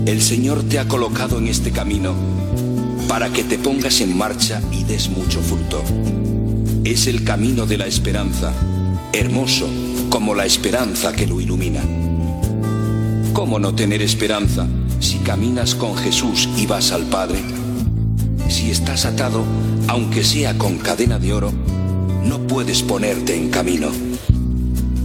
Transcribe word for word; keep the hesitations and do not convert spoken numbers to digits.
El Señor te ha colocado en este camino para que te pongas en marcha y des mucho fruto. Es el camino de la esperanza, hermoso como la esperanza que lo ilumina. ¿Cómo no tener esperanza si caminas con Jesús y vas al Padre? Si estás atado, aunque sea con cadena de oro, no puedes ponerte en camino.